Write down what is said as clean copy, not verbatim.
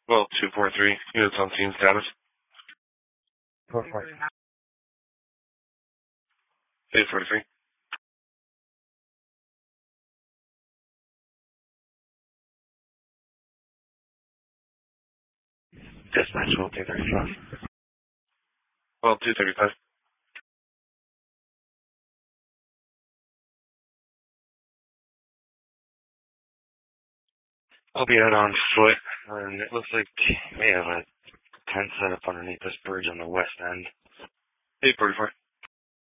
Well, 243. Units on scene status. 443. 843. Dispatch, will 235. Well, 235. I'll be out on foot, and it looks like we have a tent set up underneath this bridge on the west end. 844.